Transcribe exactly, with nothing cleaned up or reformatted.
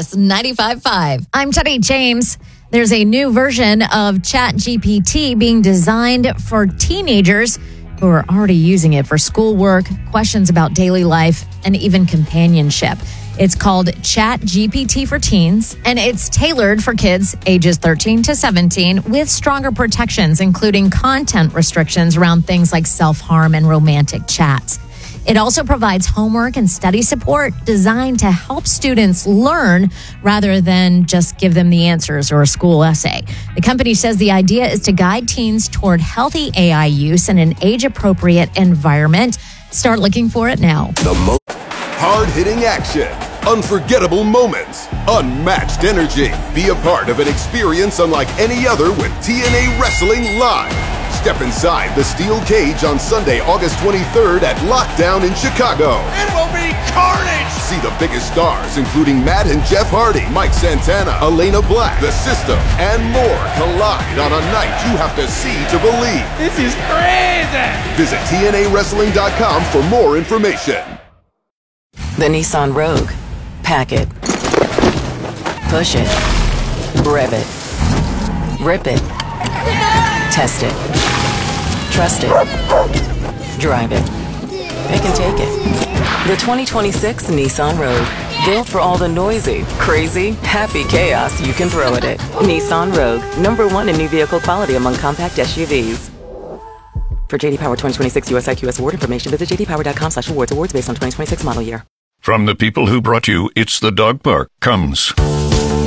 Kiss ninety-five point five. I'm Teddy James. There's a new version of ChatGPT being designed for teenagers who are already using it for schoolwork, questions about daily life, and even companionship. It's called ChatGPT for Teens, and it's tailored for kids ages thirteen to seventeen with stronger protections, including content restrictions around things like self-harm and romantic chats. It also provides homework and study support designed to help students learn rather than just give them the answers or a school essay. The company says the idea is to guide teens toward healthy A I use in an age-appropriate environment. Start looking for it now. The mo- Hard-hitting action, unforgettable moments, unmatched energy. Be a part of an experience unlike any other with T N A Wrestling Live. Step inside the steel cage on Sunday, August twenty-third at Lockdown in Chicago. It will be carnage! See the biggest stars, including Matt and Jeff Hardy, Mike Santana, Elena Black, The System, and more collide on a night you have to see to believe. This is crazy! Visit T N A wrestling dot com for more information. The Nissan Rogue. Pack it. Push it. Rev it. Rip it. Test it. Trust it. Drive it. They can take it. The twenty twenty-six Nissan Rogue. Built for all the noisy, crazy, happy chaos you can throw at it. Nissan Rogue. Number one in new vehicle quality among compact S U Vs. For J D Power twenty twenty-six U S I Q S award information, visit j d power dot com slash awards. Awards based on twenty twenty-six model year. From the people who brought you It's the Dog Park comes